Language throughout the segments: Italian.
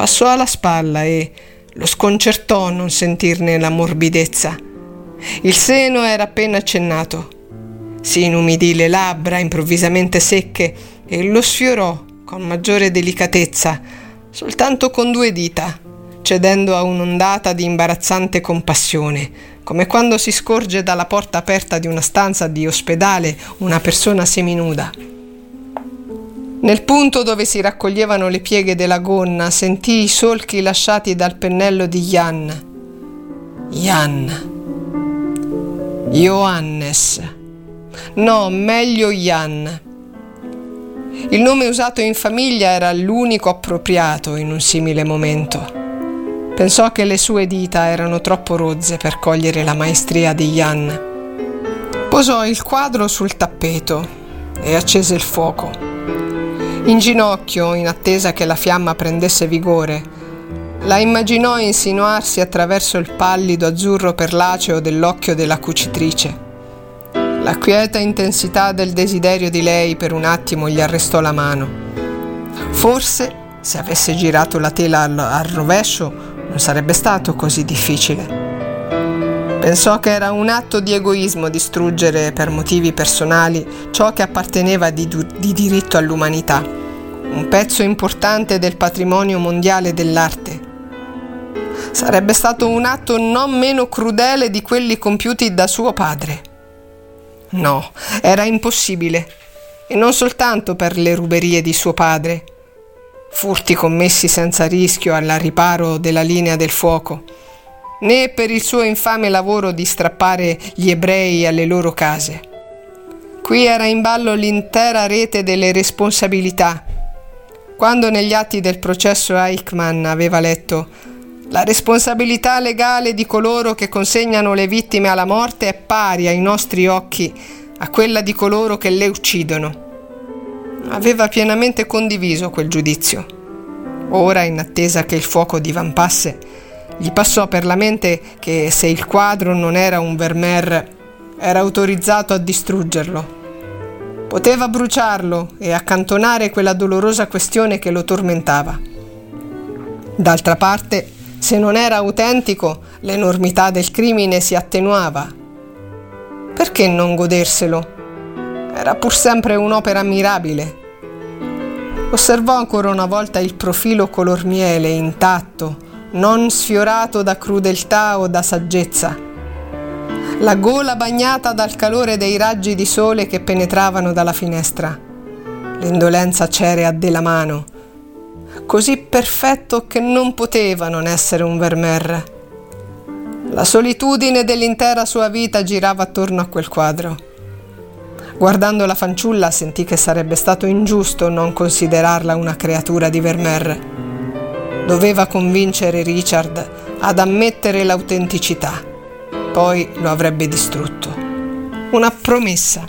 passò alla spalla e lo sconcertò non sentirne la morbidezza. Il seno era appena accennato. Si inumidì le labbra improvvisamente secche e lo sfiorò con maggiore delicatezza, soltanto con 2 dita, cedendo a un'ondata di imbarazzante compassione, come quando si scorge dalla porta aperta di una stanza di ospedale una persona seminuda. Nel punto dove si raccoglievano le pieghe della gonna sentì i solchi lasciati dal pennello di Jan. Johannes. No, meglio Jan. Il nome usato in famiglia era l'unico appropriato in un simile momento. Pensò che le sue dita erano troppo rozze per cogliere la maestria di Jan. Posò il quadro sul tappeto e accese il fuoco. In ginocchio, in attesa che la fiamma prendesse vigore, la immaginò insinuarsi attraverso il pallido azzurro perlaceo dell'occhio della cucitrice. La quieta intensità del desiderio di lei per un attimo gli arrestò la mano. Forse, se avesse girato la tela al rovescio, non sarebbe stato così difficile. Pensò che era un atto di egoismo distruggere per motivi personali ciò che apparteneva di diritto all'umanità, un pezzo importante del patrimonio mondiale dell'arte. Sarebbe stato un atto non meno crudele di quelli compiuti da suo padre. No, era impossibile, e non soltanto per le ruberie di suo padre, furti commessi senza rischio al riparo della linea del fuoco, né per il suo infame lavoro di strappare gli ebrei alle loro case. Qui era in ballo l'intera rete delle responsabilità. Quando negli atti del processo Eichmann aveva letto: «La responsabilità legale di coloro che consegnano le vittime alla morte è pari ai nostri occhi a quella di coloro che le uccidono», aveva pienamente condiviso quel giudizio. Ora, in attesa che il fuoco divampasse, gli passò per la mente che se il quadro non era un Vermeer, era autorizzato a distruggerlo. Poteva bruciarlo e accantonare quella dolorosa questione che lo tormentava. D'altra parte, se non era autentico, l'enormità del crimine si attenuava. Perché non goderselo? Era pur sempre un'opera ammirabile. Osservò ancora una volta il profilo color miele, intatto, non sfiorato da crudeltà o da saggezza. La gola bagnata dal calore dei raggi di sole che penetravano dalla finestra. L'indolenza cerea della mano. Così perfetto che non poteva non essere un Vermeer. La solitudine dell'intera sua vita girava attorno a quel quadro. Guardando la fanciulla sentì che sarebbe stato ingiusto non considerarla una creatura di Vermeer. Doveva convincere Richard ad ammettere l'autenticità, poi lo avrebbe distrutto. Una promessa.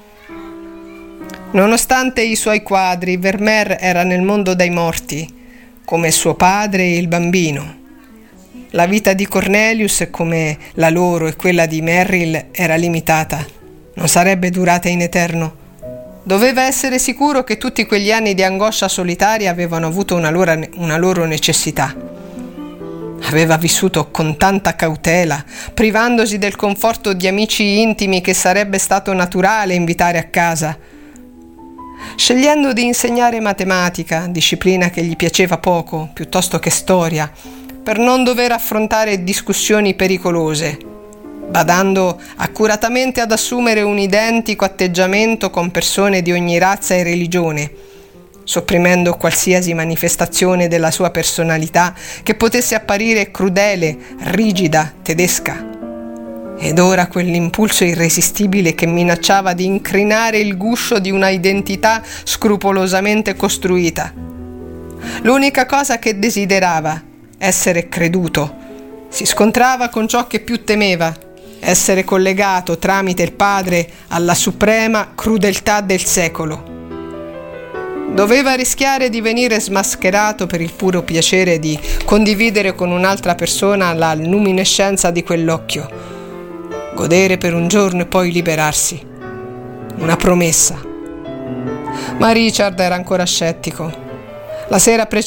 Nonostante i suoi quadri, Vermeer era nel mondo dei morti, come suo padre e il bambino. La vita di Cornelius, come la loro e quella di Merrill, era limitata. Non sarebbe durata in eterno. Doveva essere sicuro che tutti quegli anni di angoscia solitaria avevano avuto una loro necessità. Aveva vissuto con tanta cautela, privandosi del conforto di amici intimi che sarebbe stato naturale invitare a casa. Scegliendo di insegnare matematica, disciplina che gli piaceva poco, piuttosto che storia, per non dover affrontare discussioni pericolose, badando accuratamente ad assumere un identico atteggiamento con persone di ogni razza e religione, sopprimendo qualsiasi manifestazione della sua personalità che potesse apparire crudele, rigida, tedesca. Ed ora quell'impulso irresistibile che minacciava di incrinare il guscio di una identità scrupolosamente costruita. L'unica cosa che desiderava, essere creduto, si scontrava con ciò che più temeva, essere collegato tramite il padre alla suprema crudeltà del secolo. Doveva rischiare di venire smascherato per il puro piacere di condividere con un'altra persona la luminescenza di quell'occhio, godere per un giorno e poi liberarsi. Una promessa. Ma Richard era ancora scettico. La sera